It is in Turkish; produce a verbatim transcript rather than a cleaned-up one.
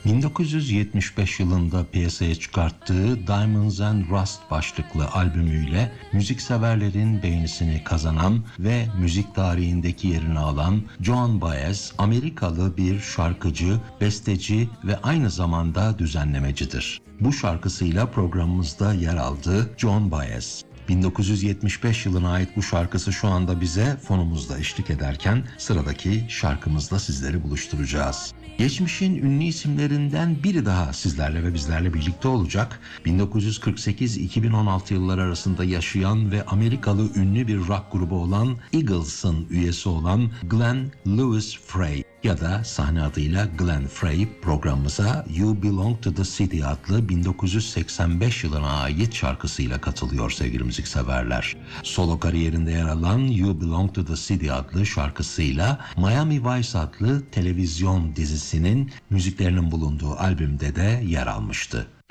bin dokuz yüz yetmiş beş yılında piyasaya çıkarttığı Diamonds and Rust başlıklı albümüyle müzikseverlerin beğenisini kazanan ve müzik tarihindeki yerini alan Joan Baez, Amerikalı bir şarkıcı, besteci ve aynı zamanda düzenlemecidir. Bu şarkısıyla programımızda yer aldı Joan Baez. bin dokuz yüz yetmiş beş yılına ait bu şarkısı şu anda bize fonumuzda eşlik ederken sıradaki şarkımızla sizleri buluşturacağız. Geçmişin ünlü isimlerinden biri daha sizlerle ve bizlerle birlikte olacak. bin dokuz yüz kırk sekiz iki bin on altı yılları arasında yaşayan ve Amerikalı ünlü bir rock grubu olan Eagles'ın üyesi olan Glenn Louis Frey ya da sahne adıyla Glenn Frey programımıza You Belong to the City adlı bin dokuz yüz seksen beş yılına ait şarkısıyla katılıyor sevgili müzikseverler. Solo kariyerinde yer alan You Belong to the City adlı şarkısıyla Miami Vice adlı televizyon dizisinin müziklerinin bulunduğu albümde de yer almıştı.